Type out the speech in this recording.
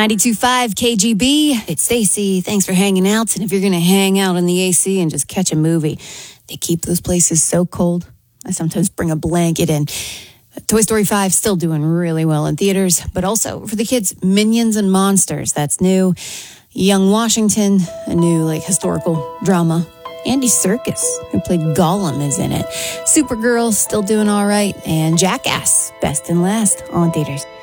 92.5 KGB. It's Stacy. Thanks for hanging out. And if you're going to hang out in the AC and just catch a movie, they keep those places so cold. I sometimes bring a blanket in. Toy Story 5 still doing really well in theaters, but also for the kids, Minions and Monsters. That's new. Young Washington, a new historical drama. Andy Serkis, who played Gollum, is in it. Supergirl, still doing all right. And Jackass, best and last, all in theaters.